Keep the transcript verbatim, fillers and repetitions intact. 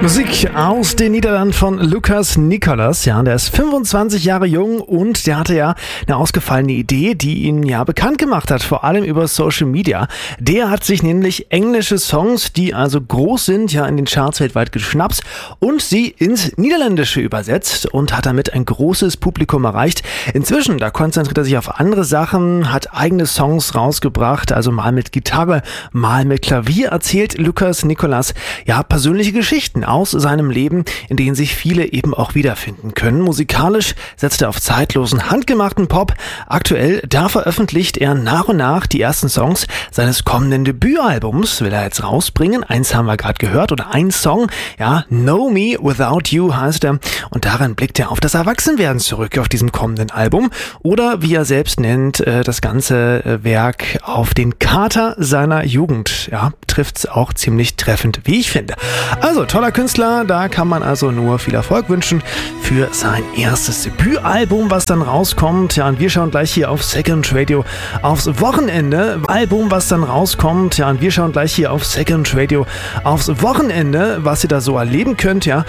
Musik aus den Niederlanden von Lucas Nicolas. Ja, der ist fünfundzwanzig Jahre jung und der hatte ja eine ausgefallene Idee, die ihn ja bekannt gemacht hat, vor allem über Social Media. Der hat sich nämlich englische Songs, die also groß sind, ja in den Charts weltweit geschnappt und sie ins Niederländische übersetzt und hat damit ein großes Publikum erreicht. Inzwischen, da konzentriert er sich auf andere Sachen, hat eigene Songs rausgebracht, also mal mit Gitarre, mal mit Klavier erzählt Lucas Nicolas ja persönliche Geschichten aus seinem Leben, in denen sich viele eben auch wiederfinden können. Musikalisch setzt er auf zeitlosen, handgemachten Pop. Aktuell, da veröffentlicht er nach und nach die ersten Songs seines kommenden Debütalbums, will er jetzt rausbringen. Eins haben wir gerade gehört oder ein Song, ja, Know Me Without You heißt er. Und darin blickt er auf das Erwachsenwerden zurück auf diesem kommenden Album. Oder wie er selbst nennt, das ganze Werk auf den Kater seiner Jugend. Ja, trifft's auch ziemlich treffend, wie ich finde. Also, toller Künstler, da kann man also nur viel Erfolg wünschen für sein erstes Debütalbum, was dann rauskommt. Ja, und wir schauen gleich hier auf Second Radio aufs Wochenende. Album, was dann rauskommt. Ja, und wir schauen gleich hier auf Second Radio aufs Wochenende, was ihr da so erleben könnt. Ja,